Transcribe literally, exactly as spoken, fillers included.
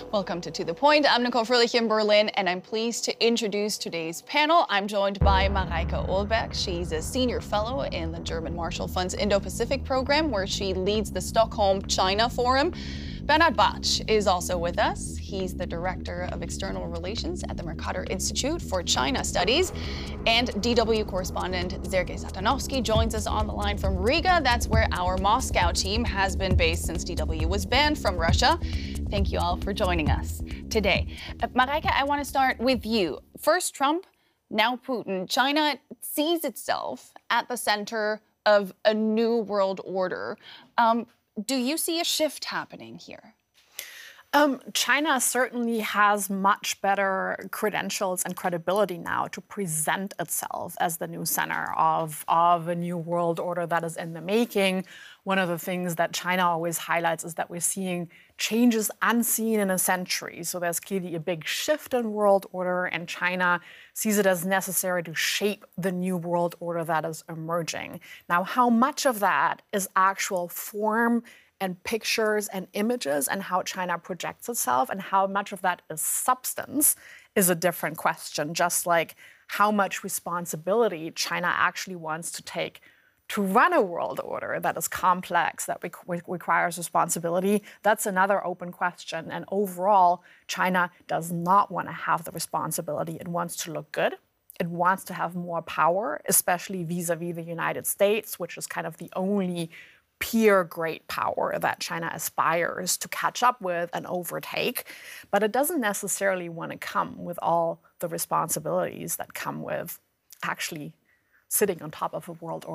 Welcome to To The Point. I'm Nicole Fröhlich in Berlin, and I'm pleased to introduce today's panel. I'm joined by Mareike Ohlbeck. She's a senior fellow in the German Marshall Fund's Indo-Pacific program, where she leads the Stockholm China Forum. Bernhard Bach is also with us. He's the Director of External Relations at the Mercator Institute for China Studies. And D W correspondent Sergei Satanovsky joins us on the line from Riga. That's where our Moscow team has been based since D W was banned from Russia. Thank you all for joining us today. Uh, Mareike, I want to start with you. First Trump, now Putin. China sees itself at the center of a new world order. Um, do you see a shift happening here? Um, China certainly has much better credentials and credibility now to present itself as the new center of, of a new world order that is in the making. One of the things that China always highlights is that we're seeing changes unseen in a century. So there's clearly a big shift in world order, and China sees it as necessary to shape the new world order that is emerging. Now, how much of that is actual form and pictures and images and how China projects itself, and how much of that is substance is a different question, just like how much responsibility China actually wants to take to run a world order that is complex, that re- requires responsibility. That's another open question. And overall, China does not want to have the responsibility. It wants to look good. It wants to have more power, especially vis-a-vis the United States, which is kind of the only peer great power that China aspires to catch up with and overtake. But it doesn't necessarily want to come with all the responsibilities that come with actually sitting on top of a world order.